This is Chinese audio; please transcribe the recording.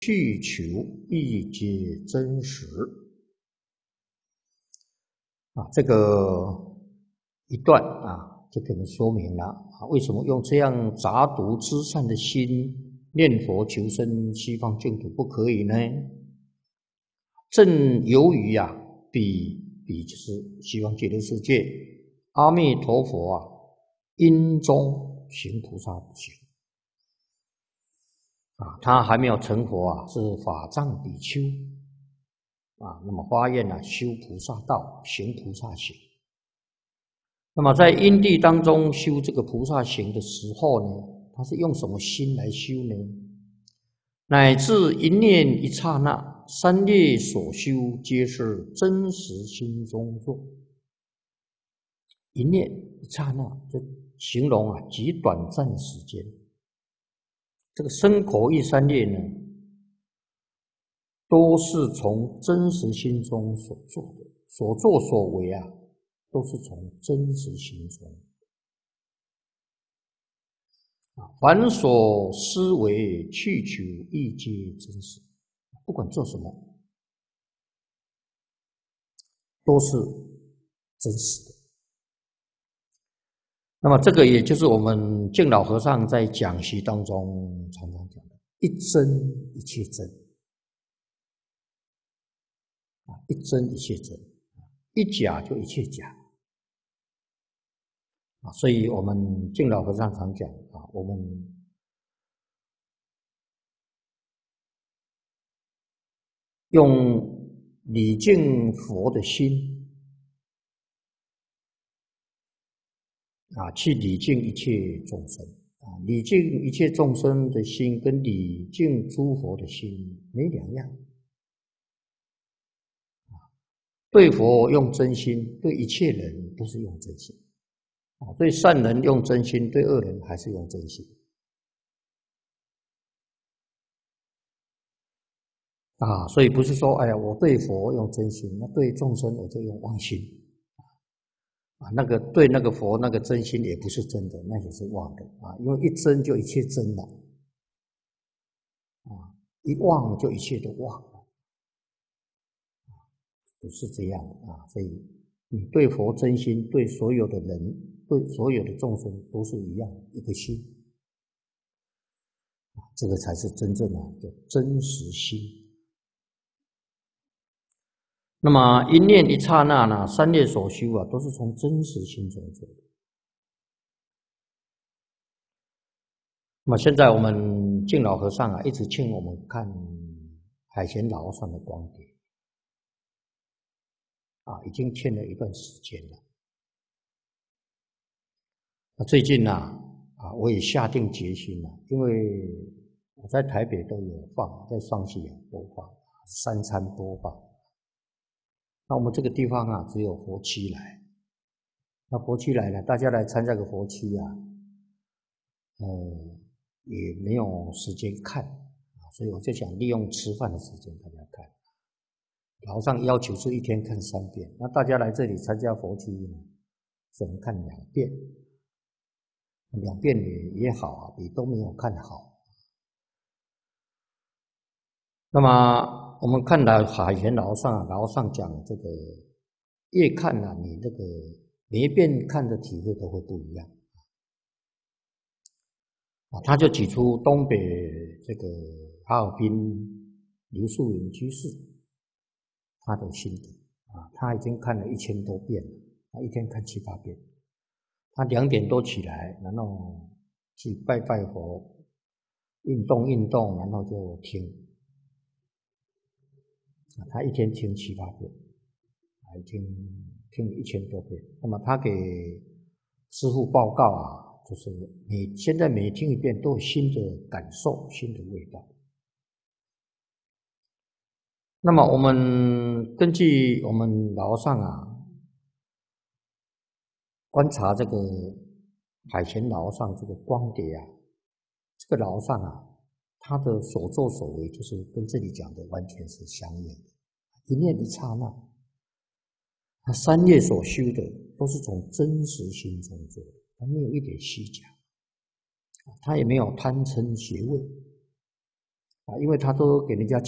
去求亦皆真实。这个一段就给我们说明了为什么用这样杂毒之善的心念佛求生西方净土不可以呢？正由于比就是西方极乐世界阿弥陀佛因中行菩萨行他还没有成佛是法藏比丘那么发愿修菩萨道，行菩萨行。那么在因地当中修这个菩萨行的时候呢，他是用什么心来修呢？乃至一念一刹那，三业所修皆是真实心中做。一念一刹那，这形容极短暂的时间。这个身口意三业呢，都是从真实心中所做的，所作所为都是从真实心中。凡所思维去求亦皆真实，不管做什么，都是真实的。那么这个也就是我们净老和尚在讲习当中常常讲的一真一切真一真一切真，一假就一切假所以我们净老和尚常讲我们用礼敬佛的心去礼敬一切众生礼敬一切众生的心跟礼敬诸佛的心没两样对佛用真心，对一切人都是用真心对善人用真心，对恶人还是用真心所以不是说我对佛用真心，那对众生我就用妄心那个对那个佛那个真心也不是真的，那也是妄的因为一真就一切真了一妄就一切都妄了不是这样的所以你对佛真心，对所有的人，对所有的众生都是一样一个心这个才是真正的真实心。那么一念一刹那呢，三业所修都是从真实心中做的。那么现在我们净老和尚一直请我们看海贤老和尚的光碟已经欠了一段时间了。最近我也下定决心了，因为我在台北都有放，在双溪有播放，3餐播放。那我们这个地方只有佛七来，那佛七来了，大家来参加个佛七也没有时间看所以我就想利用吃饭的时间大家看。老和尚要求是一天看3遍，那大家来这里参加佛七呢，只能看2遍，2遍也好比都没有看好。那么我们看到海贤老和尚讲这个，越看你这个每一遍看的体会都会不一样他就举出东北这个哈尔滨刘素云居士他的心得他已经看了1000多遍了，他一天看7、8遍，他2点多起来，然后去拜拜佛，运动，然后就听他一天听7、8遍已经听了1000多遍。那么他给师父报告就是现在每听一遍都有新的感受，新的味道。那么我们根据我们老和尚观察这个海贤老和尚这个光碟这个老和尚他的所作所为就是跟这里讲的完全是相应的，一念一刹那，他3业所修的都是从真实心中做的，他没有一点虚假他也没有贪嗔邪味因为他都给人家